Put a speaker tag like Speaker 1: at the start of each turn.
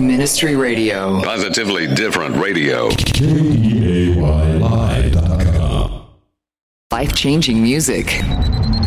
Speaker 1: Ministry Radio.
Speaker 2: Positively different radio.
Speaker 3: KDAYlive.com.
Speaker 1: Life-changing music.